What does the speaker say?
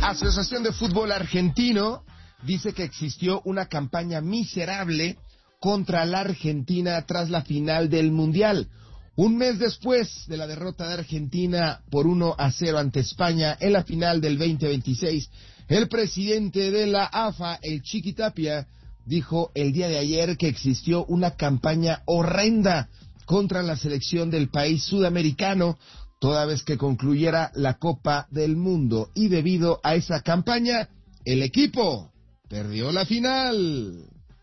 Asociación de Fútbol Argentino dice que existió una campaña miserable contra la Argentina tras la final del Mundial. Un mes después de la derrota de Argentina por 1-0 ante España en la final del 2026, el presidente de la AFA, el Chiqui Tapia, dijo el día de ayer que existió una campaña horrenda contra la selección del país sudamericano, toda vez que concluyera la Copa del Mundo. Y debido a esa campaña, el equipo perdió la final.